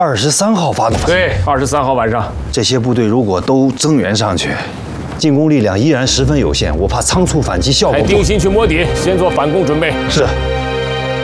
23号发动。 对，23号晚上， 这些部队如果都增援上去，进攻力量依然十分有限，我怕仓促反击效果。 还定心去摸底，先做反攻准备。 是。